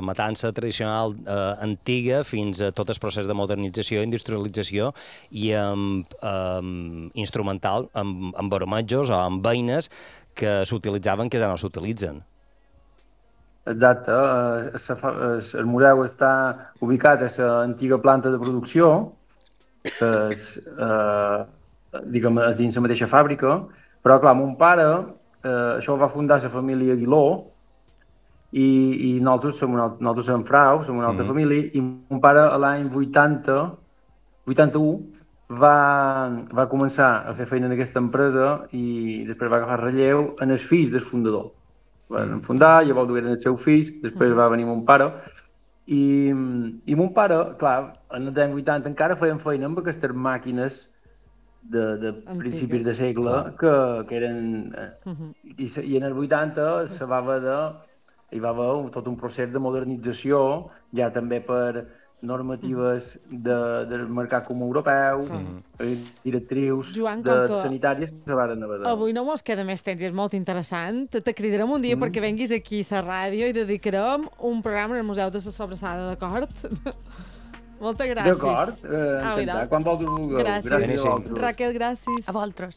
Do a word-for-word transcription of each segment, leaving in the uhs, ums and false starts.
matança tradicional eh, antiga fins a tot el procés de modernització, industrialització i amb, amb instrumental, amb, amb aromejos o amb beines que s'utilitzaven que ja no s'utilitzen. Exacte. El museu està ubicat a l'antiga planta de producció, que és, eh, diguem, dins la mateixa fàbrica, però clar, mon pare, eh, això ho va fundar la família Aguiló, i, i nosaltres som, una, nosaltres som fraus, som una altra mm. família, i mon pare a l'any vuitanta, vuitanta-u va, va començar a fer feina en aquesta empresa i després va agafar relleu en els fills del fundador. Van mm. fundar, llavors dugueren els seus fills, després mm. va venir mon pare, i, i mon pare, clar, en els anys vuitanta encara feien feina amb aquestes màquines de, de principis de segle que, que eren... Eh, uh-huh. i, I en els vuitanta se va haver de... hi va haver un, tot un procés de modernització, ja també per normatives de, del mercat comú europeu, uh-huh. directrius Joan, de, de sanitàries que se van haver de... Avui no mos queda més temps i és molt interessant. Te, te cridarem un dia mm. perquè venguis aquí a la ràdio i dedicarem un programa al Museu de la Sobrassada, d'acord? Moltes gràcies. D'acord, eh, encantat. Quan vols vulgueu. Gràcies. Gràcies a vosaltres. Raquel, gràcies. A vosaltres.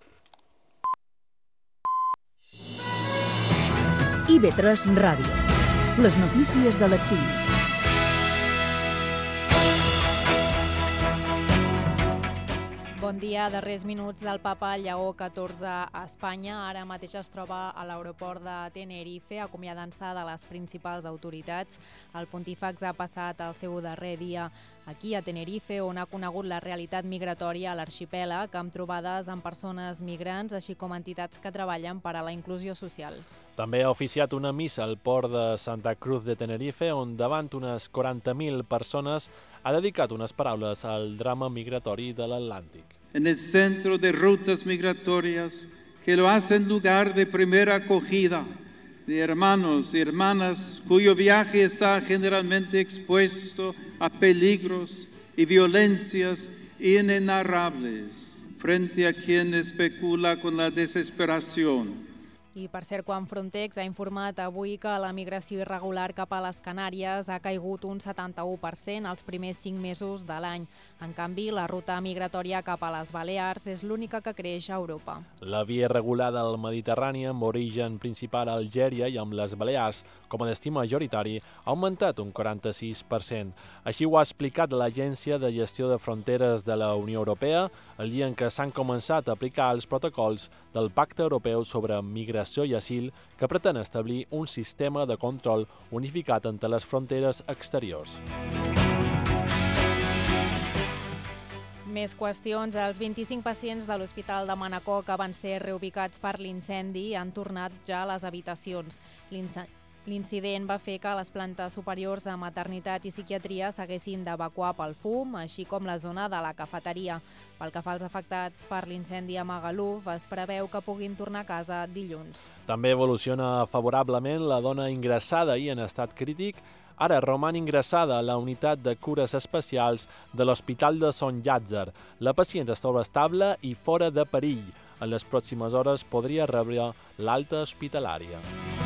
I ve tres Ràdio. Les notícies de les cinc. Bon dia. Darrers minuts del papa Lleó catorze a Espanya. Ara mateix es troba a l'aeroport de Tenerife, acomiadant-se de les principals autoritats. El pontífex ha passat el seu darrer dia aquí a Tenerife, on ha conegut la realitat migratòria a l'arxipèlag, amb trobades amb persones migrants, així com entitats que treballen per a la inclusió social. També ha oficiat una missa al port de Santa Cruz de Tenerife, on davant unes quaranta mil persones ha dedicat unes paraules al drama migratori de l'Atlàntic. En el centro de rutas migratorias que lo hacen lugar de primera acogida de hermanos y hermanas cuyo viaje está generalmente expuesto a peligros y violencias inenarrables frente a quien especula con la desesperación. I, per cert, quan Frontex ha informat avui que la migració irregular cap a les Canàries ha caigut un setanta-u per cent els primers cinc mesos de l'any. En canvi, la ruta migratòria cap a les Balears és l'única que creix a Europa. La via irregular del Mediterrani, amb origen principal a Algèria i amb les Balears com a destí majoritari, ha augmentat un quaranta-sis per cent. Així ho ha explicat l'Agència de Gestió de Fronteres de la Unió Europea el dia en què s'han començat a aplicar els protocols del Pacte Europeu sobre Migració i Asil, que pretén establir un sistema de control unificat entre les fronteres exteriors. Més qüestions. Els vint-i-cinc pacients de l'Hospital de Manacor que van ser reubicats per l'incendi han tornat ja a les habitacions. L'incident va fer que les plantes superiors de maternitat i psiquiatria s'haguessin d'evacuar pel fum, així com la zona de la cafeteria. Pel que fa als afectats per l'incendi a Magaluf, es preveu que puguin tornar a casa dilluns. També evoluciona favorablement la dona ingressada i en estat crític. Ara roman ingressada a la unitat de cures especials de l'Hospital de Sant Llàtzer. La pacient es troba estable i fora de perill. En les pròximes hores podria rebre l'alta hospitalària.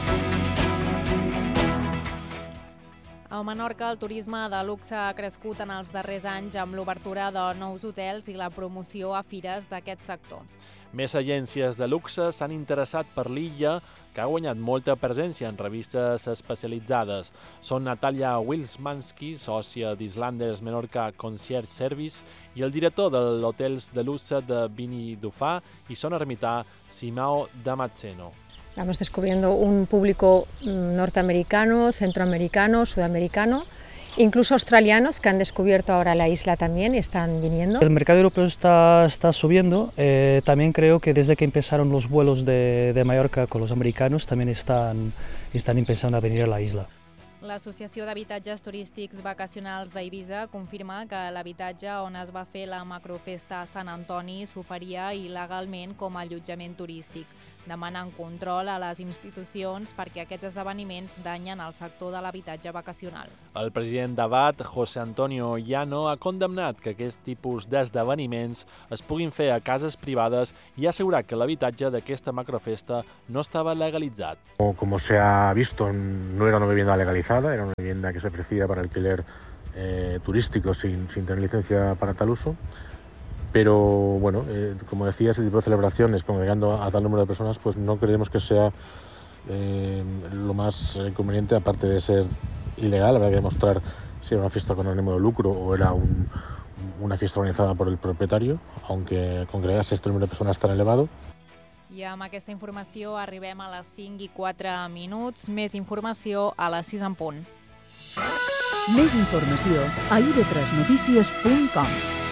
A Menorca, el turisme de luxe ha crescut en els darrers anys amb l'obertura de nous hotels i la promoció a fires d'aquest sector. Més agències de luxe s'han interessat per l'illa, que ha guanyat molta presència en revistes especialitzades. Són Natalia Wilsmansky, sòcia d'Islanders Menorca Concierge Service, i el director de l'hotels de luxe de Vini Dufà i son ermità Simao Damazzeno. Estamos descubriendo un público norteamericano, centroamericano, sudamericano, incluso australianos que han descubierto ahora la isla también y están viniendo. El mercado europeo está, está subiendo, eh, también creo que desde que empezaron los vuelos de, de Mallorca con los americanos también están, están empezando a venir a la isla. L'Associació d'Habitatges Turístics Vacacionals d'Eivissa confirma que l'habitatge on es va fer la macrofesta a Sant Antoni s'oferia il·legalment com a allotjament turístic. Demanen control a les institucions perquè aquests esdeveniments danyen el sector de l'habitatge vacacional. El president d'Abat, José Antonio Llano, ha condemnat que aquest tipus d'esdeveniments es puguin fer a cases privades i ha assegurat que l'habitatge d'aquesta macrofesta no estava legalitzat. Como se ha visto, no era una vivienda legalizada. pasada, era una vivienda que se ofrecía para alquiler eh, turístico sin, sin tener licencia para tal uso. Pero bueno, eh, como decía, ese tipo de celebraciones congregando a tal número de personas, pues no creemos que sea eh, lo más conveniente, aparte de ser ilegal. Habrá que demostrar si era una fiesta con ánimo de lucro o era un, una fiesta organizada por el propietario, aunque congregarse este número de persones tan elevado. I amb aquesta informació arribem a les cinc i quatre minuts. Més informació a les sis en punt. Més informació a i ve tres notícies punt com.